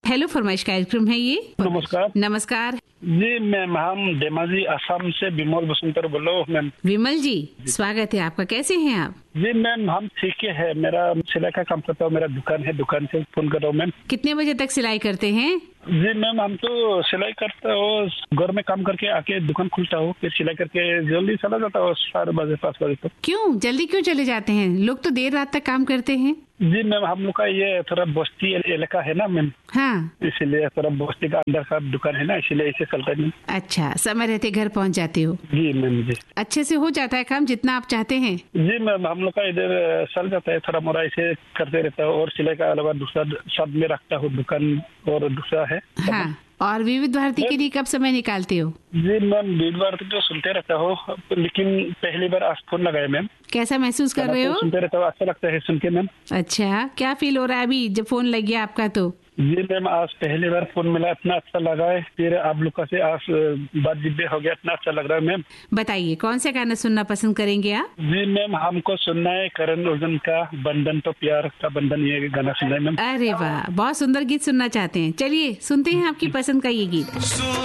Hello फरमाइश कार्यक्रम है ये। नमस्कार। नमस्कार जी मैम, हम धेमाजी असम से विमल बसंतर बोल रहा हूँ मैम। विमल जी, स्वागत है आपका। कैसे हैं आप? जी मैम, हम ठीक है। मेरा सिलाई का काम करता हूँ, मेरा दुकान है, दुकान से फोन कर रहा हूँ मैम। कितने बजे तक सिलाई करते हैं? जी मैम, हम तो सिलाई करता हूँ, घर में काम करके आके दुकान खुलता हूँ, फिर सिलाई करके जल्दी चला जाता हूँ 4 बजे 5 बजे तक। क्यों जल्दी क्यों चले जाते हैं? लोग तो देर रात तक काम करते हैं। जी मैम, हम लोग का ये थोड़ा बस्ती इलाका है ना मैम, हाँ, इसीलिए थोड़ा बस्ती का अंदर का दुकान है ना, इसीलिए ऐसे चलता है। अच्छा, समय रहते घर पहुंच जाते हो। जी मैम जी, अच्छे से हो जाता है काम जितना आप चाहते हैं? जी मैम, हम लोग का इधर चल जाता है, थोड़ा मोड़ा ऐसे करते रहता हूँ। और सिलाई का अलावा दूसरा सब में रखता हूँ दुकान, और दूसरा है। हाँ, और विविध भारती के लिए कब समय निकालते हो? जी मैम, विविध भारती तो सुनते रहता हूँ, लेकिन पहली बार आज फोन लगाया मैम। कैसा महसूस कर रहे हो? सुनते रहता हूँ, अच्छा लगता है सुन के मैम। अच्छा, क्या फील हो रहा है अभी जब फोन लग गया आपका? तो जी मैम, आज पहली बार फोन मिला, इतना अच्छा लगा है। फिर आप लोग का से आज बातचीत भी हो गया, इतना अच्छा लग रहा है मैम। बताइए कौन सा गाना सुनना पसंद करेंगे आप? जी मैम, हमको सुनना है करण अर्जुन का बंधन तो प्यार का बंधन, ये गाना सुनना है मैम। अरे वाह, बहुत सुंदर गीत सुनना चाहते हैं। चलिए सुनते हैं आपकी पसंद का ये गीत।